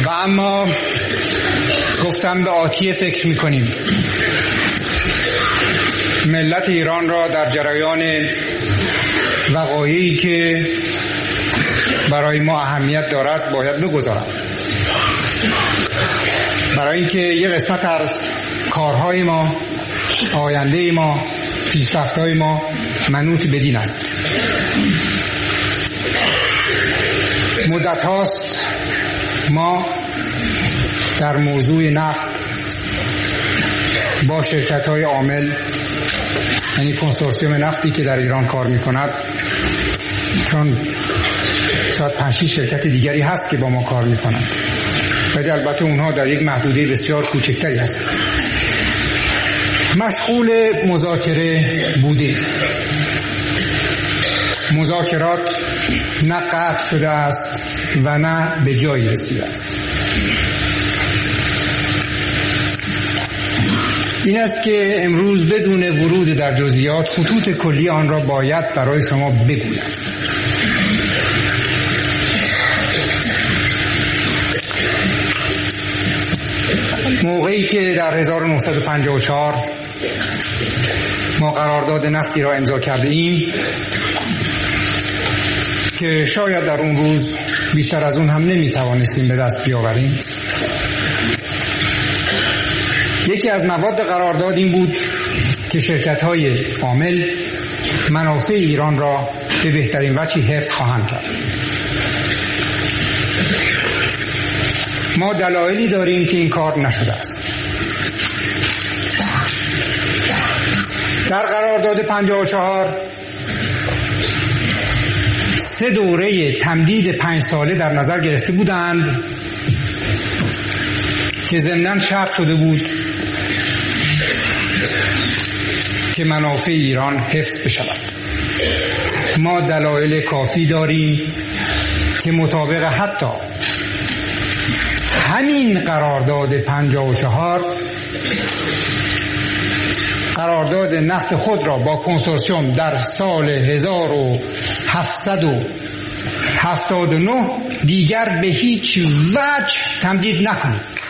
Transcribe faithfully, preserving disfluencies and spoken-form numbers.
و اما گفتم به آتیه فکر میکنیم. ملت ایران را در جریان وقایعی که برای ما اهمیت دارد باید بگذارم، برای اینکه یک قسمت از کارهای ما، آینده ما، پیشرفت‌های ما منوط به دین است. مدت هاست ما در موضوع نفت با شرکت‌های عامل، یعنی کنسورسیوم نفتی که در ایران کار می‌کند، چون شاید پنج شش شرکت دیگری هست که با ما کار می‌کنند، ولی البته اونها در یک محدوده بسیار کوچکتری هستند، مشغول مذاکره بوده. مذاکرات نه قطع شده است و نه به جایی رسیده است. این است که امروز بدون ورود در جزئیات خطوط کلی آن را باید برای شما بگویم. موقعی که در هزار و نهصد و پنجاه و چهار ما قرارداد نفتی را امضا کرده ایم که شاید در اون روز بیشتر از اون هم نمیتوانستیم به دست بیاوریم، یکی از مواد قرارداد این بود که شرکت‌های عامل منافع ایران را به بهترین وجهی حفظ خواهند کرد. ما دلایلی داریم که این کار نشده است. در قرارداد پنجاه و چهار سه دوره تمدید پنج ساله در نظر گرفته بودند که ضمناً شرط شده بود که منافع ایران حفظ بشود. ما دلایل کافی داریم که مطابق حتی همین قرارداد پنجاه و چهار قرارداد نفت خود را با کنسورسیوم در سال هزار و هفتصد و هفتاد و نه دیگر به هیچ وجه تمدید نکنید.